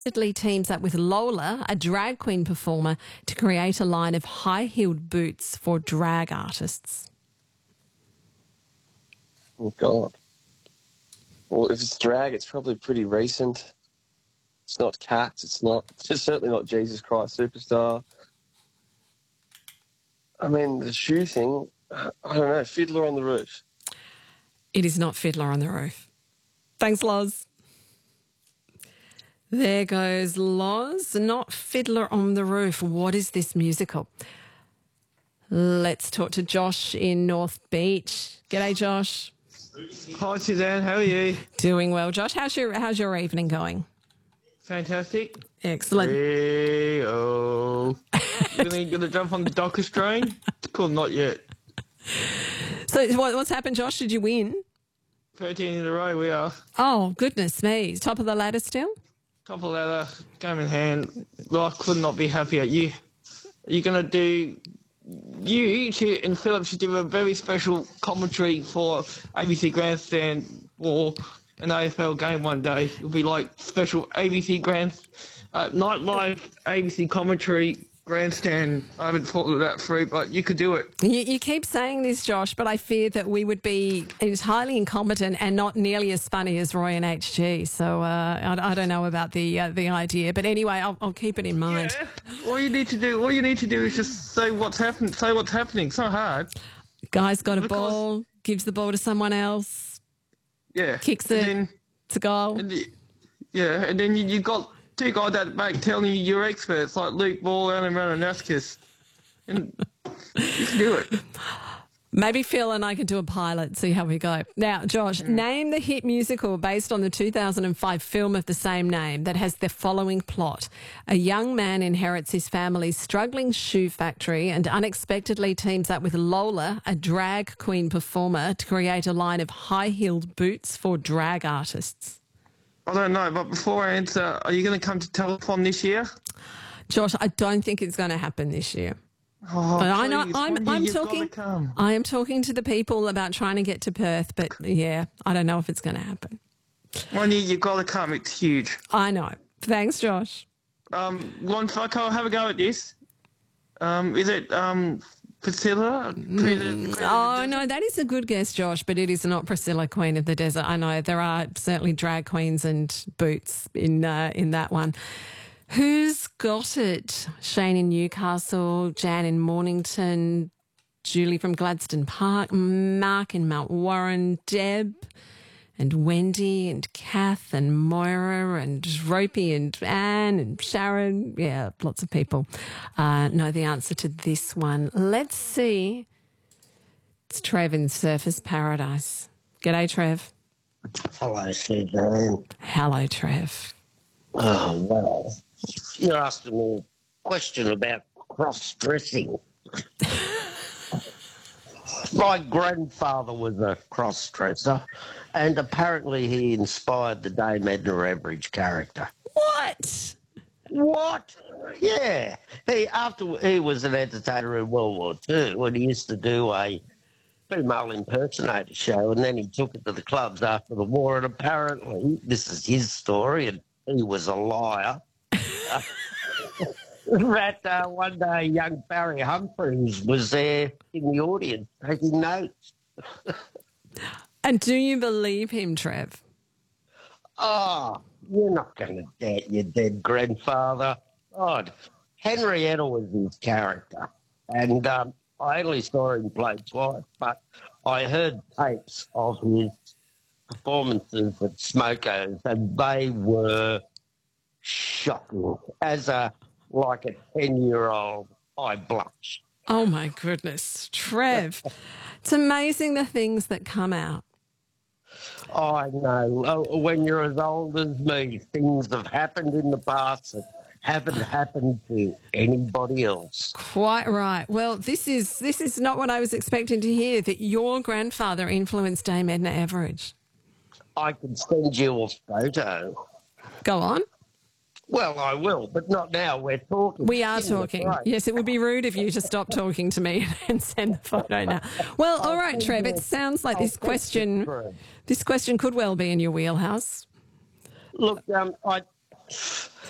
Italy teams up with Lola, a drag queen performer, to create a line of high-heeled boots for drag artists. Oh, God. Well, if it's drag, it's probably pretty recent. It's not Cats. It's certainly not Jesus Christ Superstar. I mean, the shoe thing, I don't know, Fiddler on the Roof. It is not Fiddler on the Roof. Thanks, Loz. There goes Loz, not Fiddler on the Roof. What is this musical? Let's talk to Josh in North Beach. G'day, Josh. Hi, Suzanne. How are you? Doing well, Josh. How's your evening going? Fantastic. Excellent. You gonna jump on the Dockers train? Cool, not yet. So what's happened, Josh? Did you win? 13 in a row we are. Oh, goodness me. Top of the ladder still? Top of the ladder, game in hand. Well, I could not be happier. You're going to do... You and Philip should do a very special commentary for ABC Grandstand for an AFL game one day. It'll be like special ABC nightlife ABC commentary grandstand. I haven't thought of that through, but you could do it. You keep saying this, Josh, but I fear that we would be entirely incompetent and not nearly as funny as Roy and HG. So I don't know about the idea, but anyway, I'll keep it in mind. Yeah. All you need to do is just say what's happened. Say what's happening. It's not hard. Guy's got a ball, gives the ball to someone else. Yeah. Kicks it. It's a goal. And then you got two guys at the back telling you you're experts, like Luke Ball and Maranaskas. And you can do it. Maybe Phil and I can do a pilot, see how we go. Now, Josh, name the hit musical based on the 2005 film of the same name that has the following plot. A young man inherits his family's struggling shoe factory and unexpectedly teams up with Lola, a drag queen performer, to create a line of high-heeled boots for drag artists. I don't know, but before I answer, are you going to come to Telethon this year? Josh, I don't think it's going to happen this year. Oh, but please, I am talking to the people about trying to get to Perth, but yeah, I don't know if it's going to happen. One year you've got to come. It's huge. I know. Thanks, Josh. Once I have a go at this, is it Priscilla? Oh, no, that is a good guess, Josh, but it is not Priscilla, Queen of the Desert. I know there are certainly drag queens and boots in that one. Who's got it? Shane in Newcastle, Jan in Mornington, Julie from Gladstone Park, Mark in Mount Warren, Deb and Wendy and Kath and Moira and Ropey and Anne and Sharon. Yeah, lots of people know the answer to this one. Let's see. It's Trev in Surfers Paradise. G'day, Trev. Hello, Suzanne. Hello, Trev. Oh, well, you're asking me a question about cross-dressing. My grandfather was a cross-dresser, and apparently he inspired the Dame Edna Everage character. What? Yeah. He was an entertainer in World War II, and he used to do a female impersonator show, and then he took it to the clubs after the war, and apparently, this is his story, and he was a liar. One day, young Barry Humphries was there in the audience taking notes. And do you believe him, Trev? Oh, you're not going to doubt your dead grandfather. God, Henrietta was his character. And I only saw him play twice, but I heard tapes of his performances at Smoko's, and they were shocking. As a 10-year-old, I blushed. Oh, my goodness. Trev, it's amazing the things that come out. I know. When you're as old as me, things have happened in the past that haven't happened to anybody else. Quite right. Well, this is not what I was expecting to hear, that your grandfather influenced Dame Edna Everage. I can send you a photo. Go on. Well, I will, but not now. We're talking. We are talking. Yes, it would be rude of you to stop talking to me and send the photo now. Well, all right, Trev, it sounds like this question could well be in your wheelhouse. Look,